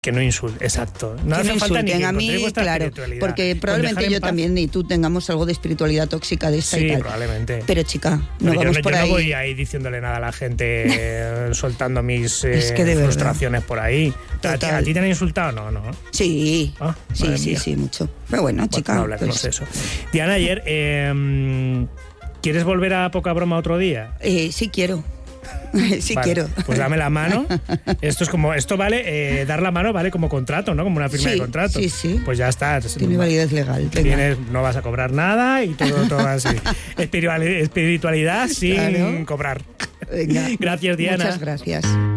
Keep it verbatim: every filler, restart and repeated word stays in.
Que no insulten, exacto. No que hace no falta ni que a mí, claro, porque probablemente yo también ni tú tengamos algo de espiritualidad tóxica de esta sí, y tal. probablemente. Pero chica, no Pero vamos yo, por yo ahí. no voy ahí diciéndole nada a la gente, eh, soltando mis eh, es que de frustraciones por ahí. ¿A ti, ¿A ti te han insultado? No, no. Sí, ah, sí, sí, mía. sí, mucho. Pero bueno, chica. No hablaremos pues... de eso. Diana, ayer, eh, ¿quieres volver a Poca Broma otro día? Eh, sí quiero. Sí vale, quiero. Pues dame la mano. Esto es como, esto vale, eh, dar la mano vale como contrato, ¿no? Como una firma sí, de contrato. Sí, sí. Pues ya está. Tiene validez legal. Tienes, no vas a cobrar nada y todo, todo así. Espiritualidad sin claro. cobrar. Venga. Gracias, Diana. Muchas gracias.